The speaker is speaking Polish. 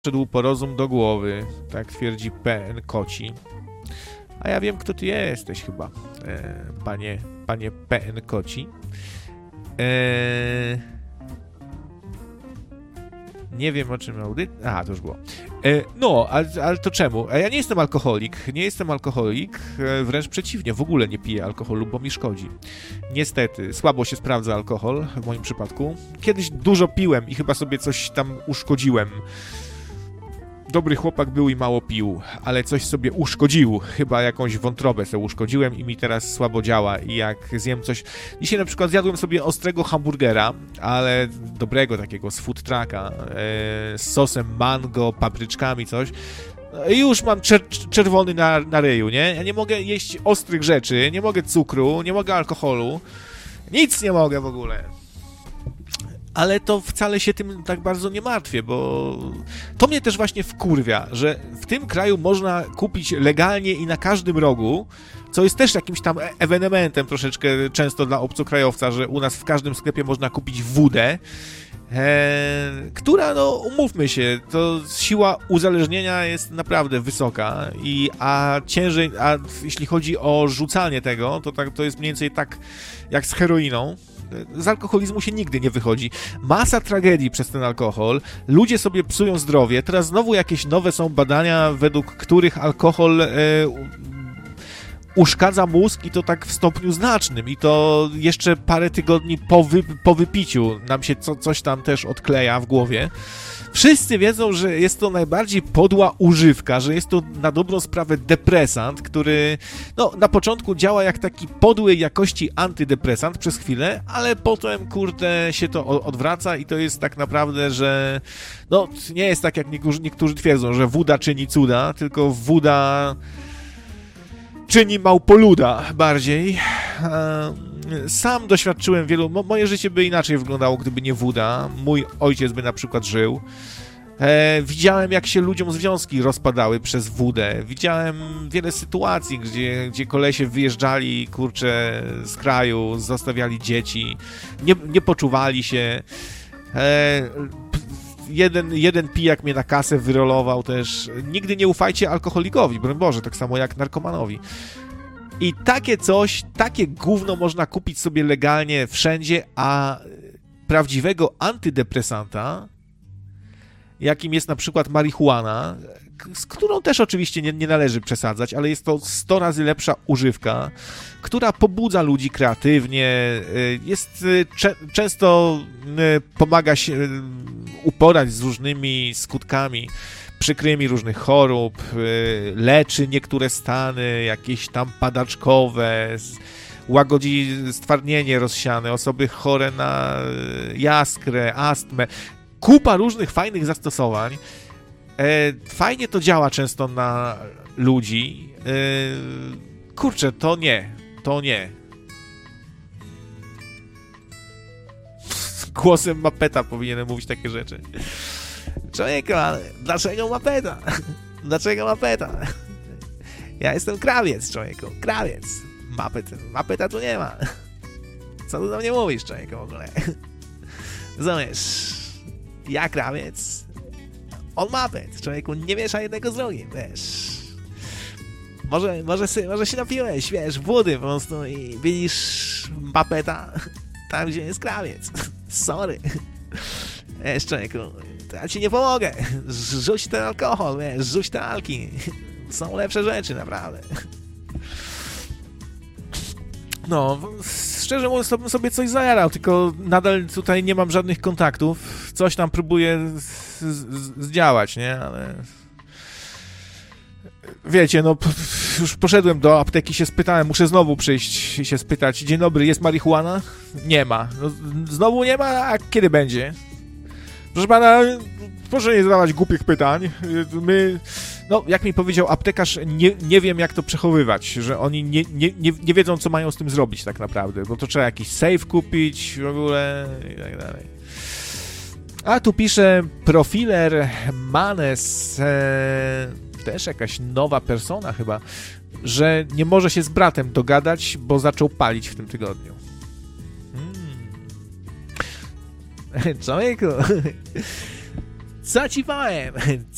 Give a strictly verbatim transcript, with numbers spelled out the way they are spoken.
Przyszedł po rozum do głowy, tak twierdzi P N Koci. A ja wiem, kto ty jesteś chyba, e, panie, panie P N Koci. E, nie wiem, o czym audycja... Aha, to już było. E, no, ale, ale to czemu? A ja nie jestem alkoholik, nie jestem alkoholik, e, wręcz przeciwnie, w ogóle nie piję alkoholu, bo mi szkodzi. Niestety, słabo się sprawdza alkohol w moim przypadku. Kiedyś dużo piłem i chyba sobie coś tam uszkodziłem. Dobry chłopak był i mało pił, ale coś sobie uszkodził. Chyba jakąś wątrobę sobie uszkodziłem i mi teraz słabo działa. I jak zjem coś... Dzisiaj na przykład zjadłem sobie ostrego hamburgera, ale dobrego takiego, z food trucka, e, z sosem mango, papryczkami, coś. I już mam czer- czerwony na, na ryju, nie? Ja nie mogę jeść ostrych rzeczy, nie mogę cukru, nie mogę alkoholu. Nic nie mogę w ogóle. Ale to wcale się tym tak bardzo nie martwię, bo to mnie też właśnie wkurwia, że w tym kraju można kupić legalnie i na każdym rogu, co jest też jakimś tam ewenementem troszeczkę często dla obcokrajowca, że u nas w każdym sklepie można kupić wódę, e, która, no umówmy się, to siła uzależnienia jest naprawdę wysoka, i a ciężej, a jeśli chodzi o rzucanie tego, to, tak, to jest mniej więcej tak jak z heroiną. Z alkoholizmu się nigdy nie wychodzi. Masa tragedii przez ten alkohol. Ludzie sobie psują zdrowie. Teraz znowu jakieś nowe są badania, według których alkohol e, uszkadza mózg, i to tak w stopniu znacznym. I to jeszcze parę tygodni po, wy, po wypiciu nam się co, coś tam też odkleja w głowie. Wszyscy wiedzą, że jest to najbardziej podła używka, że jest to na dobrą sprawę depresant, który no, na początku działa jak taki podłej jakości antydepresant przez chwilę, ale potem, kurde, się to odwraca i to jest tak naprawdę, że no, nie jest tak, jak niektórzy, niektórzy twierdzą, że woda czyni cuda, tylko woda czyni małpoluda bardziej. Sam doświadczyłem wielu... Mo- moje życie by inaczej wyglądało, gdyby nie woda. Mój ojciec by na przykład żył. E, widziałem, jak się ludziom związki rozpadały przez wódę. Widziałem wiele sytuacji, gdzie, gdzie kolesie wyjeżdżali, kurczę, z kraju, zostawiali dzieci, nie, nie poczuwali się. E, jeden, jeden pijak mnie na kasę wyrolował też. Nigdy nie ufajcie alkoholikowi, broń Boże, tak samo jak narkomanowi. I takie coś, takie gówno można kupić sobie legalnie wszędzie, a prawdziwego antydepresanta, jakim jest na przykład marihuana, z którą też oczywiście nie, nie należy przesadzać, ale jest to sto razy lepsza używka, która pobudza ludzi kreatywnie, jest cze- często pomaga się uporać z różnymi skutkami przykrymi różnych chorób, leczy niektóre stany, jakieś tam padaczkowe, łagodzi stwardnienie rozsiane, osoby chore na jaskrę, astmę. Kupa różnych fajnych zastosowań. Fajnie to działa często na ludzi. Kurczę, to nie, to nie. Głosem Mapeta powinienem mówić takie rzeczy. Człowieku, ale dlaczego Mapeta? Dlaczego Mapeta? Ja jestem krawiec, człowieku, krawiec. Mapet, Mapeta tu nie ma. Co ty do mnie mówisz, człowieku, w ogóle? Rozumiesz? Ja krawiec, on Mapet, człowieku, nie miesza jednego z drugim, wiesz. Może, może, sy, może się napiłeś, wiesz, wody po prostu i widzisz Mapeta tam, gdzie jest krawiec. Sorry. Wiesz, człowieku, to ja ci nie pomogę. Rzuć ten alkohol, wiesz, rzuć te alki. Są lepsze rzeczy, naprawdę. No, szczerze mówiąc, to bym sobie coś zajarał, tylko nadal tutaj nie mam żadnych kontaktów. Coś tam próbuję z- z- zdziałać, nie? Ale... Wiecie, no, już poszedłem do apteki, się spytałem, muszę znowu przyjść i się spytać. Dzień dobry, jest marihuana? Nie ma. No, znowu nie ma, a kiedy będzie? Proszę pana, proszę nie zadawać głupich pytań. My, no, jak mi powiedział aptekarz, nie, nie wiem, jak to przechowywać, że oni nie, nie, nie, nie wiedzą, co mają z tym zrobić tak naprawdę, bo to trzeba jakiś safe kupić w ogóle i tak dalej. A tu pisze Profiler Manes, e, też jakaś nowa persona chyba, że nie może się z bratem dogadać, bo zaczął palić w tym tygodniu. Hmm. Człowieku, co ci powiem?